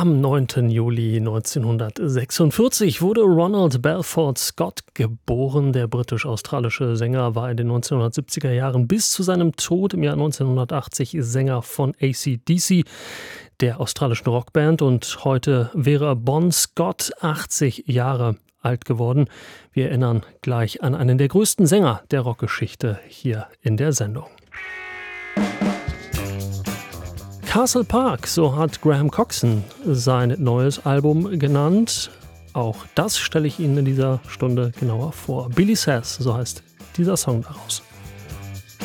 Am 9. Juli 1946 wurde Ronald Belfort Scott geboren. Der britisch-australische Sänger war in den 1970er Jahren bis zu seinem Tod im Jahr 1980 Sänger von AC/DC, der australischen Rockband. Und heute wäre Bon Scott 80 Jahre alt geworden. Wir erinnern gleich an einen der größten Sänger der Rockgeschichte hier in der Sendung. Castle Park, so hat Graham Coxon sein neues Album genannt. Auch das stelle ich Ihnen in dieser Stunde genauer vor. Billy Says, so heißt dieser Song daraus.